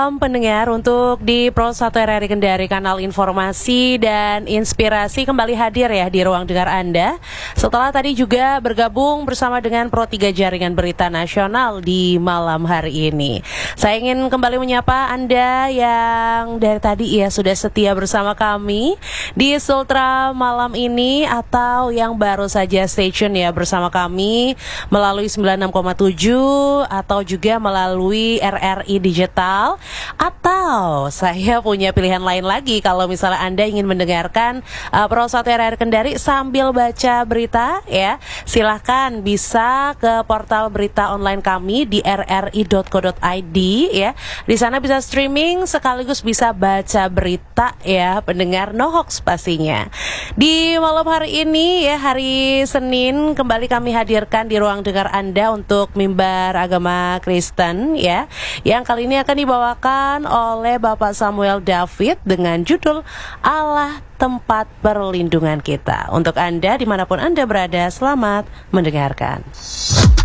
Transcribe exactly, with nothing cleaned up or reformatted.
Pendengar, untuk di Pro satu R R I Kendari, kanal informasi dan inspirasi kembali hadir ya di ruang dengar Anda. Setelah tadi juga bergabung bersama dengan Pro tiga Jaringan Berita Nasional di malam hari ini. Saya ingin kembali menyapa Anda yang dari tadi ya sudah setia bersama kami di Sultra malam ini, atau yang baru saja stay tune ya bersama kami melalui sembilan puluh enam koma tujuh atau juga melalui R R I Digital. Atau saya punya pilihan lain lagi, kalau misalnya Anda ingin mendengarkan uh, Pro satu R R I Kendari sambil baca berita ya, silahkan bisa ke portal berita online kami di r r i dot co dot i d ya. Di sana bisa streaming sekaligus bisa baca berita ya, pendengar, no hoax pastinya. Di malam hari ini ya, hari Senin, kembali kami hadirkan di ruang dengar Anda untuk mimbar agama Kristen ya, yang kali ini akan dibawakan oleh Bapak Samuel David dengan judul Allah Tempat Perlindungan Kita. Untuk Anda dimanapun Anda berada, selamat mendengarkan.